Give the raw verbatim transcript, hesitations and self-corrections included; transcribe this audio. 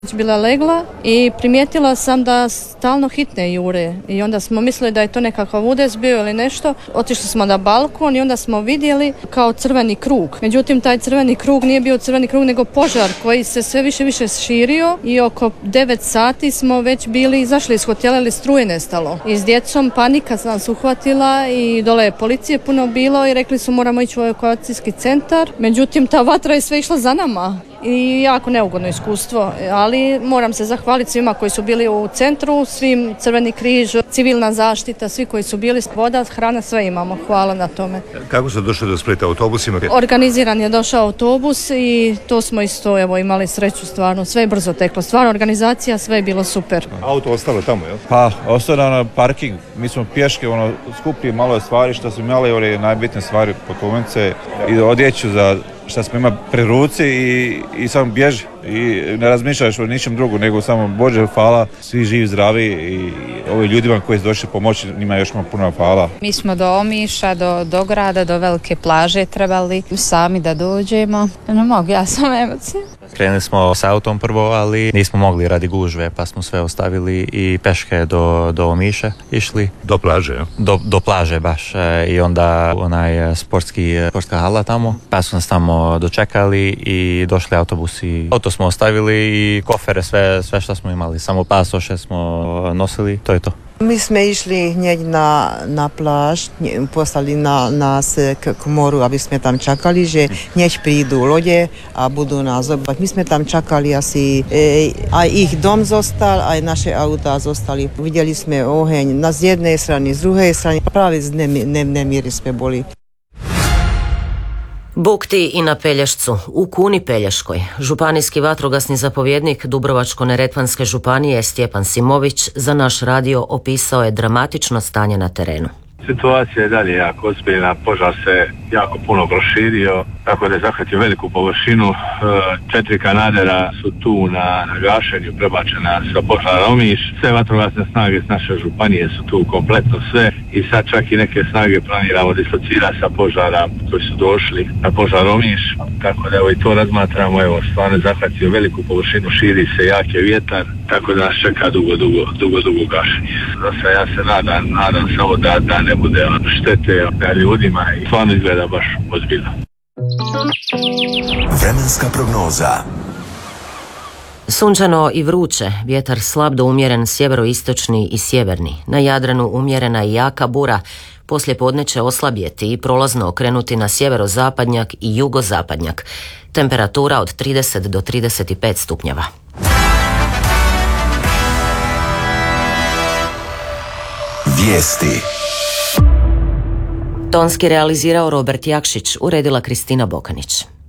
Bila legla i primijetila sam da stalno hitne jure i onda smo mislili da je to nekakav udes bio ili nešto. Otišli smo na balkon i onda smo vidjeli kao crveni krug. Međutim, taj crveni krug nije bio crveni krug nego požar koji se sve više više širio i oko devet sati smo već bili izašli iz hotela ili struje nestalo. I s djecom panika nas uhvatila i dole je policije puno bilo i rekli su moramo ići u evakuacijski centar. Međutim, ta vatra je sve išla za nama. I jako neugodno iskustvo, ali moram se zahvaliti svima koji su bili u centru, svim Crveni križ, civilna zaštita, svi koji su bili, voda, hrana, sve imamo. Hvala na tome. Kako ste došli do Splita autobusima? Organiziran je došao autobus i to smo isto evo, imali sreću stvarno. Sve je brzo teklo. Stvarno organizacija, sve je bilo super. Auto ostalo tamo, jel? Pa, ostao na parking. Mi smo pješke, ono, skupili malo stvari što smo imali, ove najbitnije stvari, putovnice i odjeću za šta smo imali pri ruci i, i samo bježi i ne razmišljaš o ničem drugu nego samo Bože hvala, svi živi, zdravi i ovi ljudima koji su došli pomoći, njima još malo puno hvala. Mi smo do Omiša, do, do grada, do velike plaže trebali sami da dođemo. Ne mogu, ja sam emocija. Krenuli smo s autom prvo, ali nismo mogli radi gužve, pa smo sve ostavili i peške do, do Omiša išli. Do plaže, ja? Do, do plaže baš i onda onaj sportski, sportska hala tamo, pa su nas tamo dočekali i došli autobusi. Auto smo ostavili i kofere, sve, sve što smo imali, samo pasoše smo nosili, to je to. Mi smo išli hneď na, na pláž, poslali na, nás k, k moru, aby sme tam čakali, že hneď prídu lode a budú nás zobrať. My sme tam čakali asi, e, aj ich dom zostal, aj naše autá zostali. Videli sme oheň na z jednej strany, z druhej strany, práve z nemíry sme boli. Bukti i na Pelješcu, u Kuni Pelješkoj. Županijski vatrogasni zapovjednik Dubrovačko-neretvanske županije Stjepan Simović za naš radio opisao je dramatično stanje na terenu. Situacija je dalje jako ozbiljna, požar se jako puno proširio, tako da je zahvatio veliku površinu. Četiri kanadera su tu na, na gašenju, prebačena sa požara Omiš. Sve vatrogasne snage s naše županije su tu kompletno sve i sad čak i neke snage planiramo dislocirati sa požara koji su došli na požar Omiš. Tako da evo i to razmatramo, evo stvarno je zahvatio veliku površinu, širi se jake vjetar, tako da nas čeka dugo, dugo, dugo, dugo gašenje. Zato ja se nadam, nadam samo da, da ne bude štete na ljudima i stvarno izgleda baš ozbiljno. Vremenska prognoza. Sunčano i vruće, vjetar slab do umjeren sjeveroistočni i sjeverni. Na Jadranu umjerena i jaka bura, poslije podne će oslabjeti i prolazno okrenuti na sjeverozapadnjak i jugozapadnjak. Temperatura od trideset do trideset pet stupnjeva. Vijesti. Tonski realizirao Robert Jakšić, uredila Kristina Bokanić.